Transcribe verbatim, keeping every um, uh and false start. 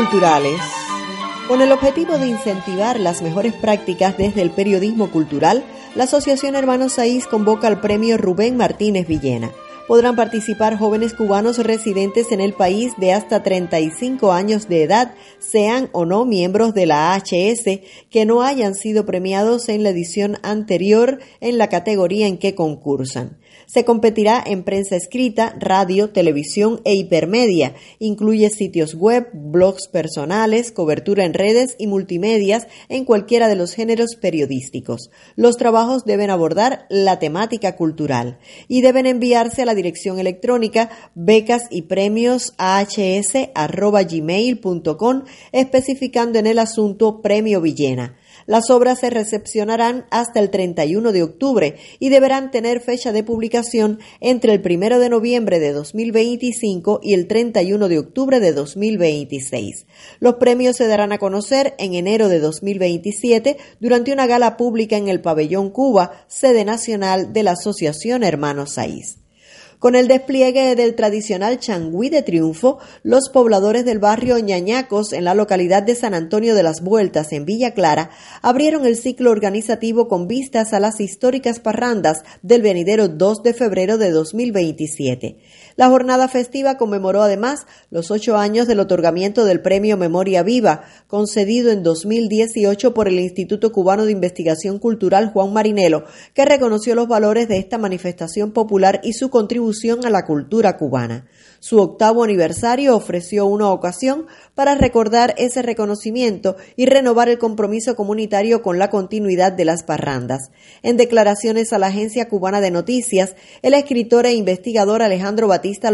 Culturales. Con el objetivo de incentivar las mejores prácticas desde el periodismo cultural, la Asociación Hermanos Saiz convoca al premio Rubén Martínez Villena. Podrán participar jóvenes cubanos residentes en el país de hasta treinta y cinco años de edad, sean o no miembros de la A H S, que no hayan sido premiados en la edición anterior en la categoría en que concursan. Se competirá en prensa escrita, radio, televisión e hipermedia. Incluye sitios web, blogs personales, cobertura en redes y multimedias en cualquiera de los géneros periodísticos. Los trabajos deben abordar la temática cultural y deben enviarse a la dirección electrónica becas y premios a h s arroba gmail punto com, especificando en el asunto Premio Villena. Las obras se recepcionarán hasta el treinta y uno de octubre y deberán tener fecha de publicación entre el primero de noviembre de dos mil veinticinco y el treinta y uno de octubre de dos mil veintiséis. Los premios se darán a conocer en enero de dos mil veintisiete durante una gala pública en el Pabellón Cuba, sede nacional de la Asociación Hermanos Saiz. Con el despliegue del tradicional changüí de triunfo, los pobladores del barrio Ñañacos, en la localidad de San Antonio de las Vueltas, en Villa Clara, abrieron el ciclo organizativo con vistas a las históricas parrandas del venidero dos de febrero de dos mil veintisiete. La jornada festiva conmemoró además los ocho años del otorgamiento del Premio Memoria Viva, concedido en dos mil dieciocho por el Instituto Cubano de Investigación Cultural Juan Marinelo, que reconoció los valores de esta manifestación popular y su contribución a la cultura cubana. Su octavo aniversario ofreció una ocasión para recordar ese reconocimiento y renovar el compromiso comunitario con la continuidad de las parrandas. En declaraciones a la Agencia Cubana de Noticias, el escritor e investigador Alejandro Batista